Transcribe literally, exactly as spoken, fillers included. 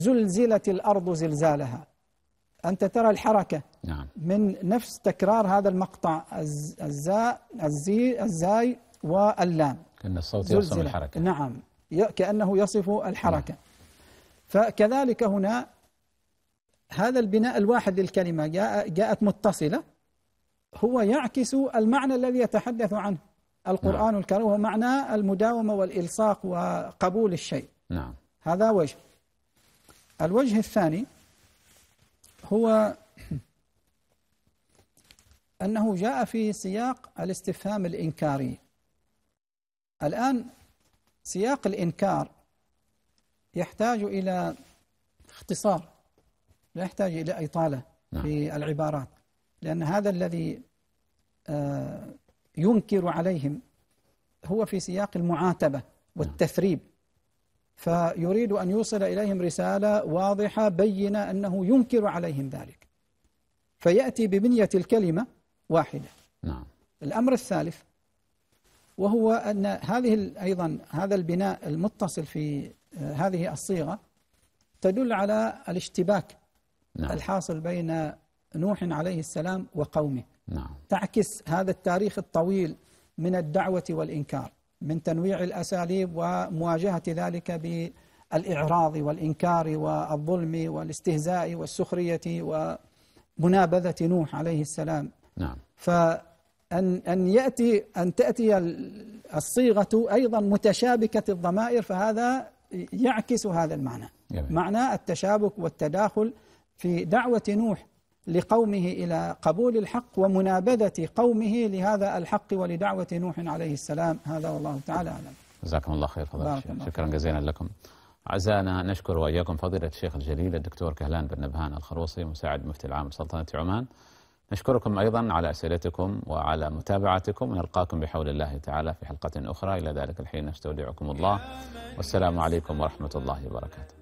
زلزلت الأرض زلزالها. أنت ترى الحركة نعم. من نفس تكرار هذا المقطع الزاء الزي الزاي واللام، كأن الصوت يصف الحركة. نعم، كأنه يصف الحركة. نعم. فكذلك هنا هذا البناء الواحد للكلمة جاء جاءت متصلة، هو يعكس المعنى الذي يتحدث عنه القرآن نعم. الكريم، هو معنى المداومة والإلصاق وقبول الشيء. نعم. هذا وجه. الوجه الثاني هو أنه جاء في سياق الاستفهام الإنكاري. الآن سياق الإنكار يحتاج إلى اختصار، لا يحتاج إلى إطالة نعم. في العبارات، لأن هذا الذي ينكر عليهم هو في سياق المعاتبة والتثريب، فيريد أن يوصل إليهم رسالة واضحة بينة أنه ينكر عليهم ذلك، فيأتي ببنية الكلمة واحدة. نعم. الأمر الثالث وهو أن هذه أيضا هذا البناء المتصل في هذه الصيغة تدل على الاشتباك نعم. الحاصل بين نوح عليه السلام وقومه. نعم. تعكس هذا التاريخ الطويل من الدعوة والإنكار، من تنويع الأساليب ومواجهة ذلك بالإعراض والإنكار والظلم والاستهزاء والسخرية ومنابذة نوح عليه السلام. نعم. فأن أن يأتي أن تأتي الصيغة أيضا متشابكة الضمائر، فهذا يعكس هذا المعنى، جميل. معنى التشابك والتداخل في دعوة نوح لقومه إلى قبول الحق ومنابذة قومه لهذا الحق ولدعوة نوح عليه السلام. هذا والله تعالى أعلم. جزاكم الله خير فضيلة الشيخ، شكرا جزيلا لكم. أعزائنا نشكر وإياكم فضيلة الشيخ الجليل الدكتور كهلان بن نبهان الخروصي مساعد مفتي العام لسلطنة عمان. نشكركم أيضا على أسئلتكم وعلى متابعتكم، ونلقاكم بحول الله تعالى في حلقة أخرى. إلى ذلك الحين نستودعكم الله، والسلام عليكم ورحمة الله وبركاته.